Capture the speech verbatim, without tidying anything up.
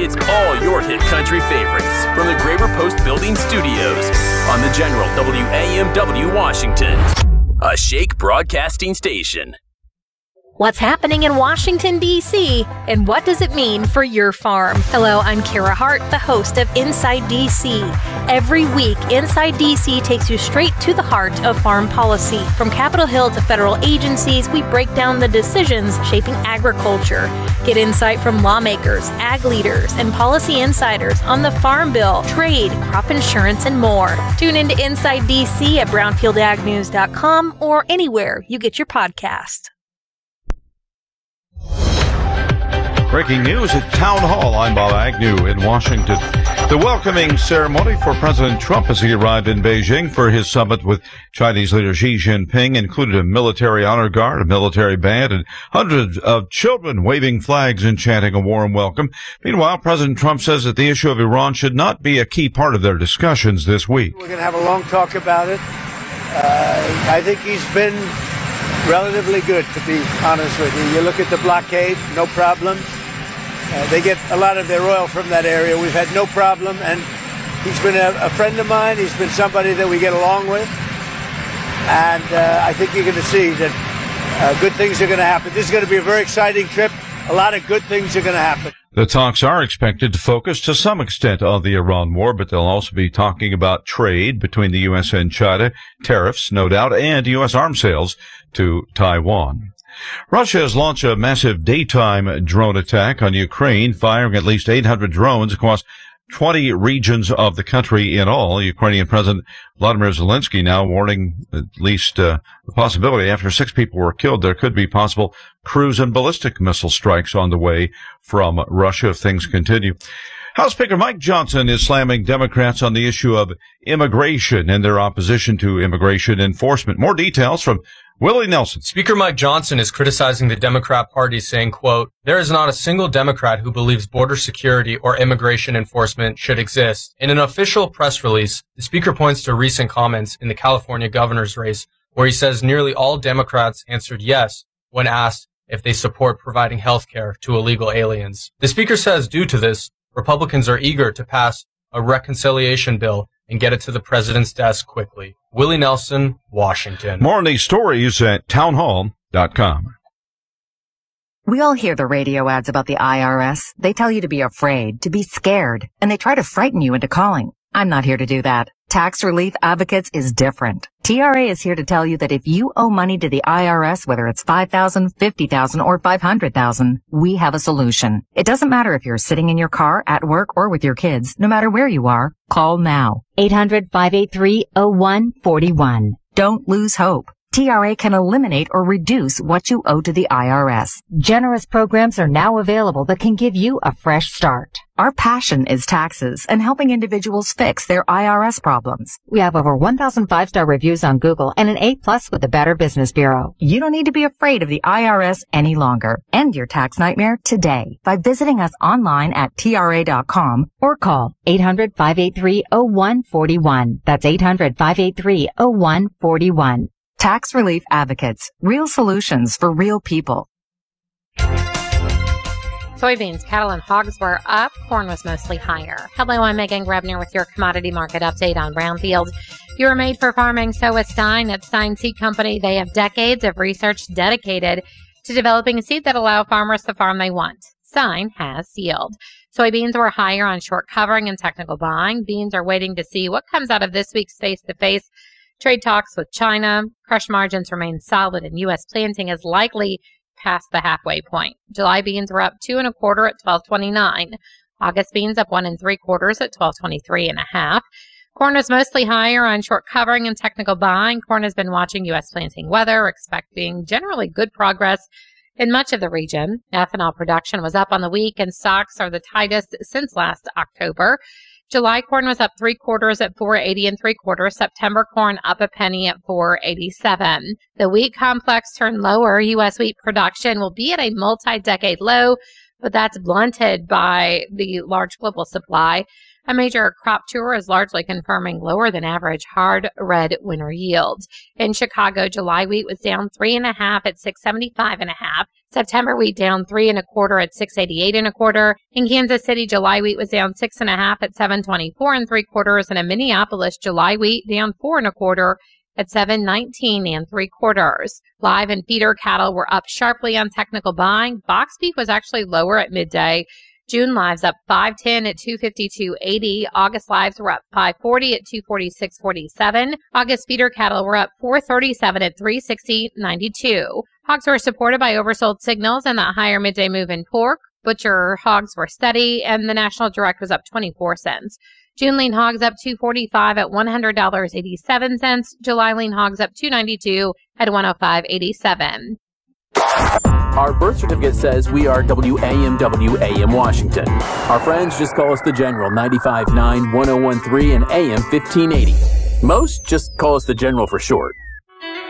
It's all your hit country favorites from the Graber Post Building Studios on the General W A M W Washington, a Shake Broadcasting station. What's happening in Washington, D C, and what does it mean for your farm? Hello, I'm Kara Hart, the host of Inside D C. Every week, Inside D C takes you straight to the heart of farm policy. From Capitol Hill to federal agencies, we break down the decisions shaping agriculture. Get insight from lawmakers, ag leaders, and policy insiders on the Farm Bill, trade, crop insurance, and more. Tune into Inside D C at brownfield ag news dot com or anywhere you get your podcast. Breaking news at Town Hall. I'm Bob Agnew in Washington. The welcoming ceremony for President Trump as he arrived in Beijing for his summit with Chinese leader Xi Jinping included a military honor guard, a military band, and hundreds of children waving flags and chanting a warm welcome. Meanwhile, President Trump says that the issue of Iran should not be a key part of their discussions this week. We're going to have a long talk about it. Uh, I think he's been relatively good, to be honest with you. You look at the blockade, no problems. Uh, they get a lot of their oil from that area. We've had no problem, and he's been a, a friend of mine. He's been somebody that we get along with, and uh, I think you're going to see that uh, good things are going to happen. This is going to be a very exciting trip. A lot of good things are going to happen. The talks are expected to focus to some extent on the Iran war, but they'll also be talking about trade between the U S and China, tariffs, no doubt, and U S arms sales to Taiwan. Russia has launched a massive daytime drone attack on Ukraine, firing at least eight hundred drones across twenty regions of the country in all. Ukrainian President Vladimir Zelensky now warning at least uh, the possibility after six people were killed, there could be possible cruise and ballistic missile strikes on the way from Russia if things continue. House Speaker Mike Johnson is slamming Democrats on the issue of immigration and their opposition to immigration enforcement. More details from Willie Nelson. Speaker Mike Johnson is criticizing the Democrat Party, saying, quote, "There is not a single Democrat who believes border security or immigration enforcement should exist." In an official press release, the speaker points to recent comments in the California governor's race, where he says nearly all Democrats answered yes when asked if they support providing health care to illegal aliens. The speaker says due to this, Republicans are eager to pass a reconciliation bill and get it to the president's desk quickly. Willie Nelson, Washington. More on these stories at town hall dot com. We all hear the radio ads about the I R S. They tell you to be afraid, to be scared, and they try to frighten you into calling. I'm not here to do that. Tax Relief Advocates is different. T R A is here to tell you that if you owe money to the I R S, whether it's five thousand dollars, fifty thousand dollars, or five hundred thousand dollars, we have a solution. It doesn't matter if you're sitting in your car, at work, or with your kids. No matter where you are, call now. eight hundred, five eight three, oh one four one. Don't lose hope. T R A can eliminate or reduce what you owe to the I R S. Generous programs are now available that can give you a fresh start. Our passion is taxes and helping individuals fix their I R S problems. We have over one thousand five-star reviews on Google and an A plus with the Better Business Bureau. You don't need to be afraid of the I R S any longer. End your tax nightmare today by visiting us online at T R A dot com or call eight hundred, five eight three, oh one four one. That's eight hundred, five eight three, oh one four one. Tax Relief Advocates. Real solutions for real people. Soybeans, cattle, and hogs were up. Corn was mostly higher. Hello, I'm Megan Grebner with your commodity market update on Brownfield. You are made for farming, so is Stein. At Stein Seed Company, they have decades of research dedicated to developing a seed that allow farmers to farm they want. Stein has yield. Soybeans were higher on short covering and technical buying. Beans are waiting to see what comes out of this week's face-to-face trade talks with China. Crush margins remain solid, and U S planting is likely past the halfway point. July beans were up two and a quarter at twelve twenty-nine. August beans up one and three quarters at twelve twenty-three and a half. Corn is mostly higher on short covering and technical buying. Corn has been watching U S planting weather, expecting generally good progress in much of the region. Ethanol production was up on the week, and stocks are the tightest since last October. July corn was up three quarters at four eighty and three quarters. September corn up a penny at four eighty-seven. The wheat complex turned lower. U S wheat production will be at a multi-decade low, but that's blunted by the large global supply. A major crop tour is largely confirming lower than average hard red winter yields. In Chicago, July wheat was down three and a half at six seventy-five and a half. September wheat down three and a quarter at six eighty-eight and a quarter. In Kansas City, July wheat was down six and a half at seven twenty-four and three quarters. And in Minneapolis, July wheat down four and a quarter at seven nineteen and three quarters. Live and feeder cattle were up sharply on technical buying. Box beef was actually lower at midday. June lives up five ten at two fifty-two eighty. August lives were up five forty at two forty-six forty-seven. August feeder cattle were up four thirty-seven at three sixty ninety-two. Hogs were supported by oversold signals and that higher midday move in pork. Butcher hogs were steady, and the National Direct was up twenty-four cents. June lean hogs up two forty-five at one hundred dollars and eighty-seven cents. July lean hogs up two ninety-two at one oh five eighty-seven. Our birth certificate says we are W A M W A M Washington. Our friends just call us the General, ninety-five point nine, ten thirteen, and A M fifteen eighty. Most just call us the General for short.